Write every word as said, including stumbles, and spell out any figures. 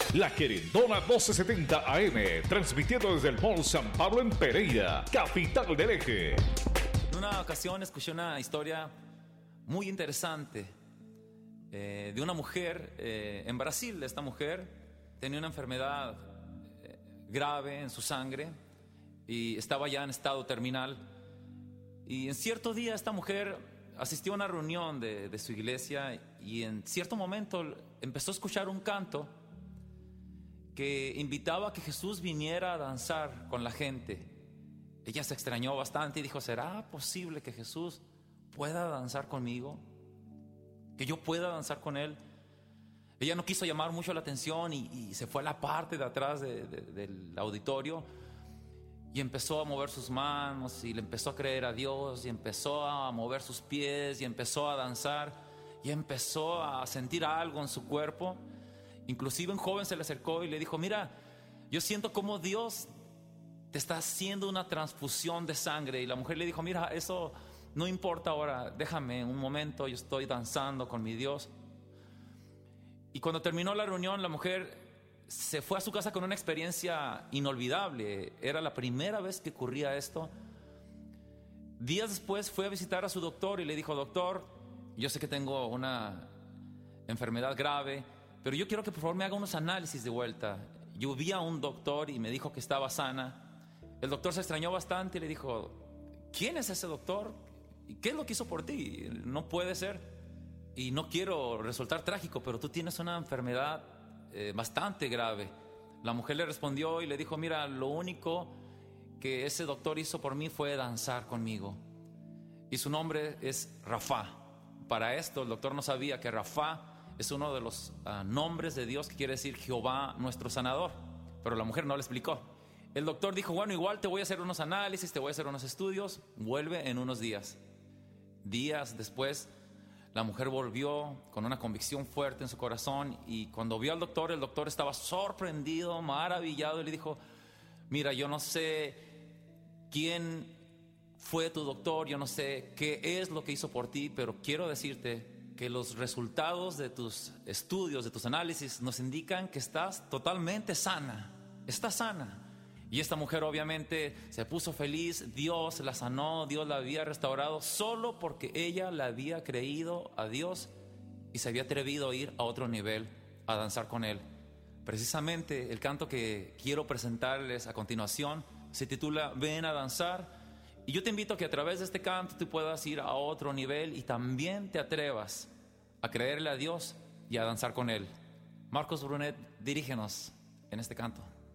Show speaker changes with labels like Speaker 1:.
Speaker 1: La Querendona doce setenta A M, transmitiendo desde el Mall San Pablo en Pereira, capital del Eje.
Speaker 2: En una ocasión escuché una historia muy interesante eh, de una mujer eh, en Brasil. Esta mujer tenía una enfermedad eh, grave en su sangre y estaba ya en estado terminal. Y en cierto día esta mujer asistió a una reunión de, de su iglesia y en cierto momento empezó a escuchar un canto que invitaba a que Jesús viniera a danzar con la gente. Ella se extrañó bastante y dijo: ¿será posible que Jesús pueda danzar conmigo? ¿Que yo pueda danzar con Él? Ella no quiso llamar mucho la atención y, y se fue a la parte de atrás de, de, del auditorio y empezó a mover sus manos y le empezó a creer a Dios y empezó a mover sus pies y empezó a danzar y empezó a sentir algo en su cuerpo. Inclusive un joven se le acercó y le dijo: mira, yo siento como Dios te está haciendo una transfusión de sangre. Y la mujer le dijo: mira, eso no importa ahora, déjame un momento, yo estoy danzando con mi Dios. Y cuando terminó la reunión, la mujer se fue a su casa con una experiencia inolvidable. Era la primera vez que ocurría esto. Días después fue a visitar a su doctor y le dijo: doctor, yo sé que tengo una enfermedad grave, pero yo quiero que por favor me haga unos análisis de vuelta. Yo vi a un doctor y me dijo que estaba sana. El doctor se extrañó bastante y le dijo: ¿quién es ese doctor? ¿Y qué es lo que hizo por ti? No puede ser. Y no quiero resultar trágico, pero tú tienes una enfermedad eh, bastante grave. La mujer le respondió y le dijo: mira, lo único que ese doctor hizo por mí fue danzar conmigo. Y su nombre es Rafa. Para esto el doctor no sabía que Rafa es uno de los uh, nombres de Dios, que quiere decir Jehová nuestro sanador. Pero la mujer no le explicó. El doctor dijo: bueno, igual te voy a hacer unos análisis, te voy a hacer unos estudios, vuelve en unos días. Días después, la mujer volvió con una convicción fuerte en su corazón, y cuando vio al doctor, el doctor estaba sorprendido, maravillado, y le dijo: mira, yo no sé quién fue tu doctor, yo no sé qué es lo que hizo por ti, pero quiero decirte que los resultados de tus estudios, de tus análisis, nos indican que estás totalmente sana, estás sana. Y esta mujer obviamente se puso feliz. Dios la sanó, Dios la había restaurado, solo porque ella le había creído a Dios y se había atrevido a ir a otro nivel, a danzar con Él. Precisamente el canto que quiero presentarles a continuación se titula Ven a danzar. Y yo te invito a que a través de este canto tú puedas ir a otro nivel y también te atrevas a creerle a Dios y a danzar con Él. Marcos Brunet, dirígenos en este canto.